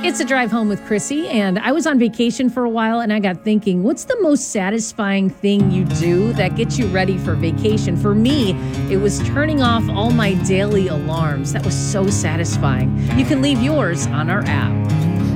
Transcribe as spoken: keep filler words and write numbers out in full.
It's a drive home with Chrissy, and I was on vacation for a while, and I got thinking, what's the most satisfying thing you do that gets you ready for vacation? For me, it was turning off all my daily alarms. That was so satisfying. You can leave yours on our app.